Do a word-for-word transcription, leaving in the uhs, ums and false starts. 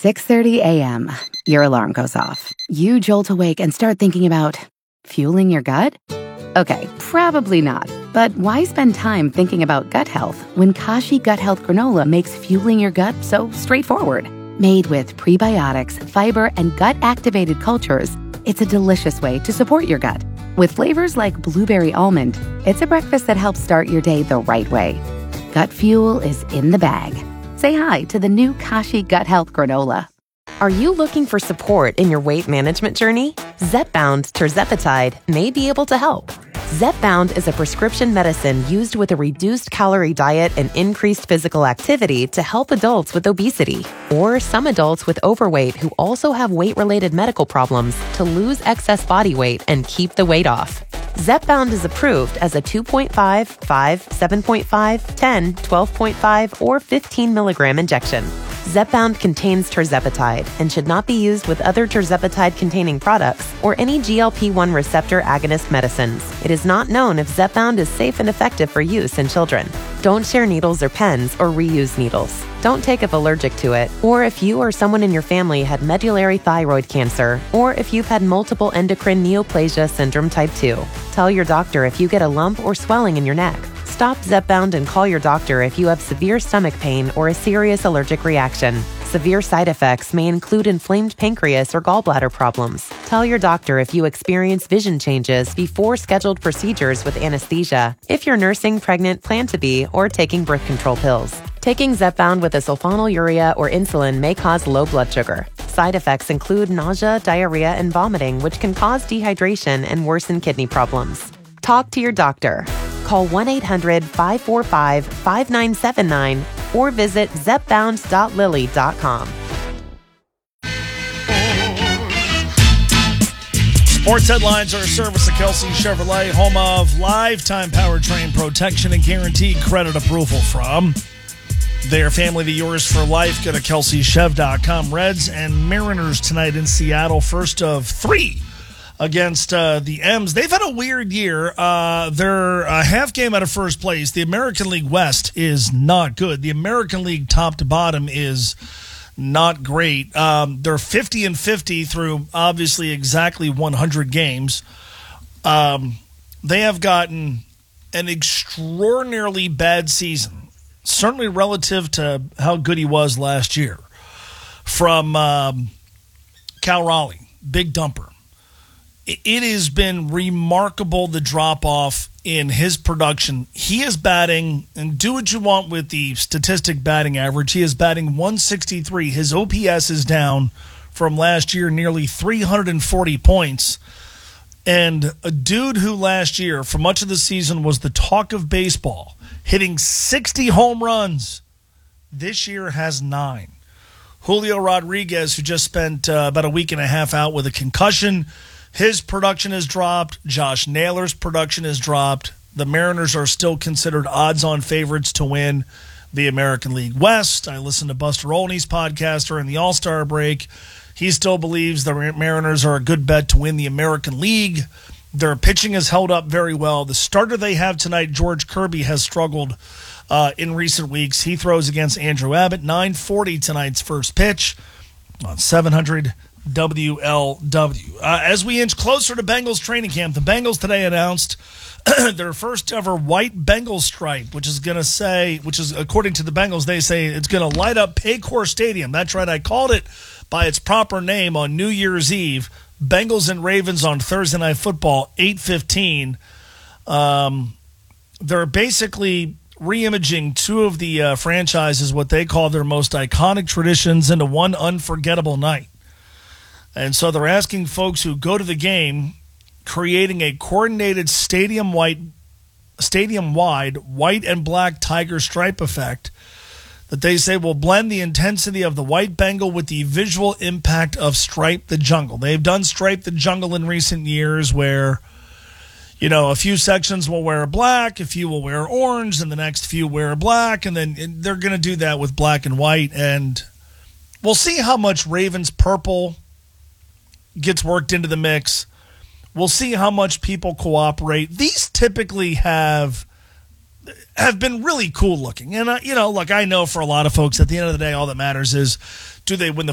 six thirty a.m., your alarm goes off. You jolt awake and start thinking about fueling your gut? Okay, probably not. But why spend time thinking about gut health when Kashi Gut Health Granola makes fueling your gut so straightforward? Made with prebiotics, fiber, and gut-activated cultures, it's a delicious way to support your gut. With flavors like blueberry almond, it's a breakfast that helps start your day the right way. Gut fuel is in the bag. Say hi to the new Kashi Gut Health Granola. Are you looking for support in your weight management journey? Zepbound tirzepatide may be able to help. Zepbound is a prescription medicine used with a reduced calorie diet and increased physical activity to help adults with obesity or some adults with overweight who also have weight-related medical problems to lose excess body weight and keep the weight off. Zepbound is approved as a two point five, five, seven point five, ten, twelve point five, or fifteen milligram injection. Zepbound contains tirzepatide and should not be used with other tirzepatide-containing products or any G L P one receptor agonist medicines. It is not known if Zepbound is safe and effective for use in children. Don't share needles or pens or reuse needles. Don't take if allergic to it, or if you or someone in your family had medullary thyroid cancer, or if you've had multiple endocrine neoplasia syndrome type two. Tell your doctor if you get a lump or swelling in your neck. Stop Zepbound and call your doctor if you have severe stomach pain or a serious allergic reaction. Severe side effects may include inflamed pancreas or gallbladder problems. Tell your doctor if you experience vision changes before scheduled procedures with anesthesia, if you're nursing, pregnant, plan to be, or taking birth control pills. Taking Zepbound with a sulfonylurea or insulin may cause low blood sugar. Side effects include nausea, diarrhea, and vomiting, which can cause dehydration and worsen kidney problems. Talk to your doctor. Call one eight hundred, five four five, five nine seven nine or visit zepbound dot lilly dot com. Sports headlines are a service of Kelsey Chevrolet, home of lifetime powertrain protection and guaranteed credit approval from their family to yours for life. Go to kelsey chev dot com. Reds and Mariners tonight in Seattle, first of three against uh, the M's. They've had a weird year. Uh, they're a half game out of first place. The American League West is not good. The American League top to bottom is not great. Um, they're fifty and fifty through obviously exactly one hundred games. Um, they have gotten an extraordinarily bad season, certainly relative to how good he was last year, from um, Cal Raleigh, big dumper. It has been remarkable, the drop-off in his production. He is batting, and do what you want with the statistic batting average, he is batting one sixty-three. His O P S is down from last year nearly three hundred forty points. And a dude who last year, for much of the season, was the talk of baseball, hitting sixty home runs, this year has nine. Julio Rodriguez, who just spent uh, about a week and a half out with a concussion, his production has dropped. Josh Naylor's production has dropped. The Mariners are still considered odds-on favorites to win the American League West. I listened to Buster Olney's podcast during the All-Star break. He still believes the Mariners are a good bet to win the American League. Their pitching has held up very well. The starter they have tonight, George Kirby, has struggled uh, in recent weeks. He throws against Andrew Abbott. nine forty tonight's first pitch on seven hundred W L W. Uh, as we inch closer to Bengals training camp, the Bengals today announced their first ever white Bengals stripe, which is going to say, which is according to the Bengals, they say it's going to light up Paycor Stadium. That's right, I called it by its proper name on New Year's Eve. Bengals and Ravens on Thursday Night Football, eight fifteen. Um, they're basically reimaging two of the uh, franchises, what they call their most iconic traditions, into one unforgettable night. And so they're asking folks who go to the game, creating a coordinated stadium white, stadium-wide white and black tiger stripe effect that they say will blend the intensity of the white Bengal with the visual impact of Stripe the Jungle. They've done Stripe the Jungle in recent years where, you know, a few sections will wear black, a few will wear orange, and the next few wear black, and then they're going to do that with black and white. And we'll see how much Ravens purple gets worked into the mix. We'll see how much people cooperate. These typically have have been really cool looking. And, uh, you know, look, I know for a lot of folks, at the end of the day, all that matters is, do they win the